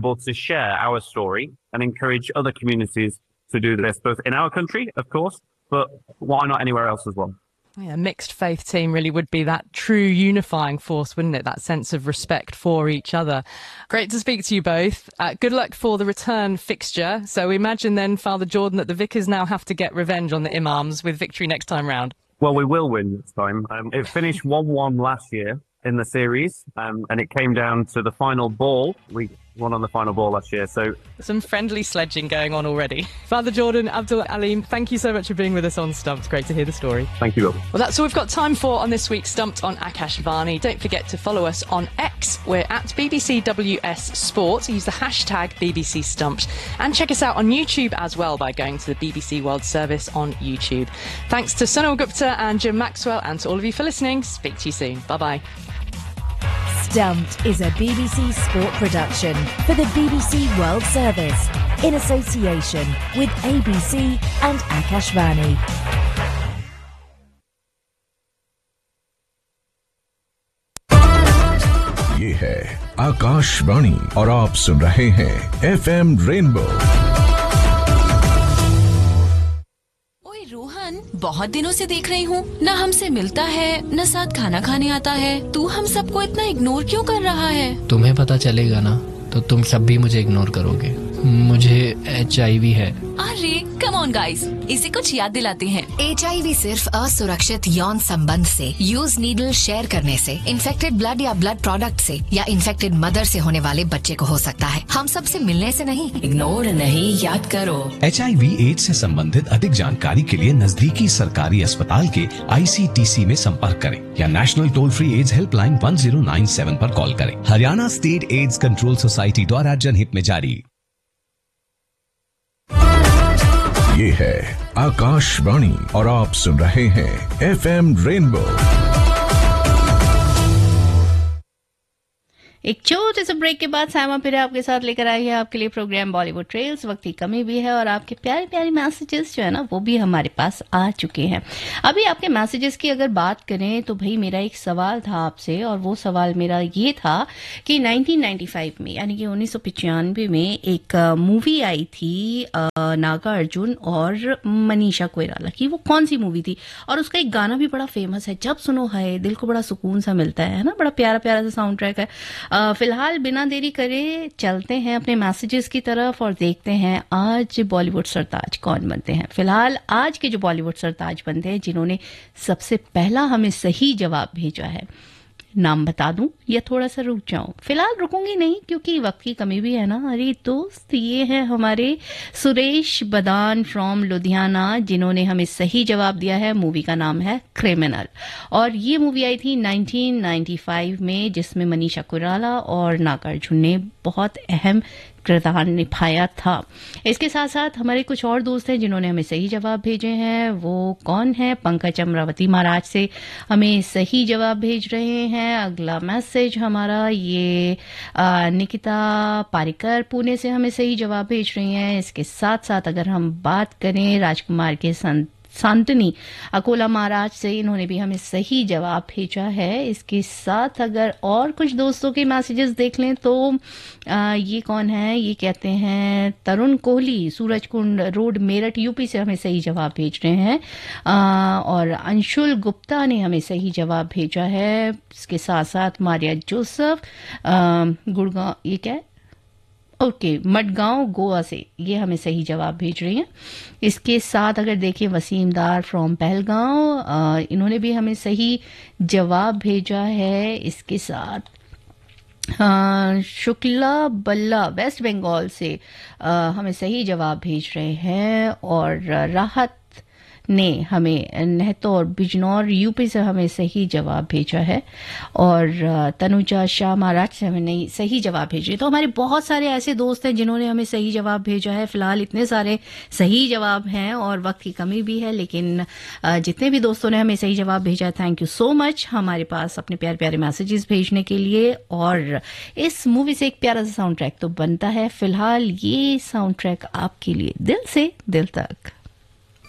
able to share our story and encourage other communities to do this, both in our country, of course, but why not anywhere else as well? Yeah, a mixed faith team really would be that true unifying force, wouldn't it? That sense of respect for each other. Great to speak to you both. Good luck for the return fixture. So we imagine then, Father Jordan, that the vicars now have to get revenge on the imams with victory next time round. Well, we will win this time. It finished 1-1 last year in the series, and it came down to the final ball. We won on the final ball last year, so... Some friendly sledging going on already. Father Jordan, Abdul Aleem, thank you so much for being with us on Stumped. Great to hear the story. Thank you, Rob. Well, that's all we've got time for on this week's Stumped on Akashvani. Don't forget to follow us on X. We're at BBCWS Sport. Use the hashtag BBC Stumped. And check us out on YouTube as well by going to the BBC World Service on YouTube. Thanks to Sunil Gupta and Jim Maxwell, and to all of you for listening. Speak to you soon. Bye-bye. Stumped is a BBC Sport production for the BBC World Service in association with ABC and Akashvani. ये है आकाशवाणी और आप सुन रहे हैं FM rainbow. Rohan, बहुत दिनों से देख रही हूँ, न हमसे मिलता है, न साथ खाना खाने आता है। तू हम सबको इतना इग्नोर क्यों कर रहा है? तुम्हें पता चलेगा ना, तो तुम सब भी मुझे इग्नोर करोगे। मुझे HIV है। अरे कम ऑन गाइस, इसे कुछ याद दिलाते हैं। HIV सिर्फ असुरक्षित यौन संबंध से, यूज नीडल शेयर करने से, इन्फेक्टेड ब्लड या ब्लड प्रोडक्ट से या इन्फेक्टेड मदर से होने वाले बच्चे को हो सकता है। हम सब से मिलने से नहीं। इग्नोर नहीं, याद करो। HIV एड्स से संबंधित अधिक जानकारी के लिए नजदीकी सरकारी अस्पताल के ICTC में संपर्क करें या national toll free ads helpline 1097 पर कॉल करें। Haryana state AIDS control society द्वारा जनहित में जारी। ये है आकाशवाणी और आप सुन रहे हैं FM रेनबो। एक छोटे से ब्रेक के बाद सामा फिर आपके साथ लेकर आई है आपके लिए प्रोग्राम बॉलीवुड ट्रेल्स। वक्त की कमी भी है और आपके प्यारे प्यारे मैसेजेस जो है ना वो भी हमारे पास आ चुके हैं। अभी आपके मैसेजेस की अगर बात करें तो भाई मेरा एक सवाल था आपसे, और वो सवाल मेरा ये था कि 1995 में यानी कि 1995 में एक मूवी आई थी नागा अर्जुन और मनीषा कोइराला की। वो कौन सी मूवी थी? और उसका एक गाना भी बड़ा फेमस है, जब सुनो हाय दिल को बड़ा सुकून सा मिलता है ना, बड़ा प्यारा प्यारा सा साउंड ट्रैक है। फिलहाल बिना देरी करे चलते हैं अपने मैसेजेस की तरफ और देखते हैं आज बॉलीवुड सरताज कौन बनते हैं। फिलहाल आज के जो बॉलीवुड सरताज बनते हैं, जिन्होंने सबसे पहला हमें सही जवाब भेजा है, नाम बता दूं या थोड़ा सा रुक जाऊं? फिलहाल रुकूंगी नहीं क्योंकि वक्त की कमी भी है ना। अरे दोस्त, ये है हमारे सुरेश बदान फ्रॉम लुधियाना, जिन्होंने हमें सही जवाब दिया है। मूवी का नाम है क्रिमिनल, और ये मूवी आई थी 1995 में, जिसमें मनीषा कोइराला और नागार्जुन ने बहुत अहम किरदार निभाया था। इसके साथ साथ हमारे कुछ और दोस्त हैं जिन्होंने हमें सही जवाब भेजे हैं। वो कौन है? पंकज अमरावती महाराज से हमें सही जवाब भेज रहे हैं। अगला मैसेज हमारा ये निकिता पारिकर पुणे से हमें सही जवाब भेज रही हैं। इसके साथ साथ अगर हम बात करें राजकुमार के सांतनी अकोला महाराज से, इन्होंने भी हमें सही जवाब भेजा है। इसके साथ अगर और कुछ दोस्तों के मैसेजेस देख लें तो ये कौन है? ये कहते हैं तरुण कोहली, सूरजकुंड रोड मेरठ यूपी से हमें सही जवाब भेज रहे हैं। और अंशुल गुप्ता ने हमें सही जवाब भेजा है। इसके साथ साथ मारिया जोसेफ गुड़गांव, ये क्या है? ओके, मडगांव गोवा से ये हमें सही जवाब भेज रही हैं। इसके साथ अगर देखें वसीमदार फ्रॉम पहलगांव, इन्होंने भी हमें सही जवाब भेजा है। इसके साथ शुक्ला बल्ला वेस्ट बंगाल से हमें सही जवाब भेज रहे हैं। और राहत ने हमें नहतौर बिजनौर यूपी से हमें सही जवाब भेजा है। और तनुजा शाह महाराज से हमें सही जवाब भेज रही। तो हमारे बहुत सारे ऐसे दोस्त हैं जिन्होंने हमें सही जवाब भेजा है। फिलहाल इतने सारे सही जवाब हैं और वक्त की कमी भी है, लेकिन जितने भी दोस्तों ने हमें सही जवाब भेजा, थैंक यू सो मच हमारे पास अपने प्यारे प्यारे मैसेजेस भेजने के लिए। और इस मूवी से एक प्यारा सा साउंड ट्रैक तो बनता है। फिलहाल ये साउंड ट्रैक आपके लिए दिल से दिल तक।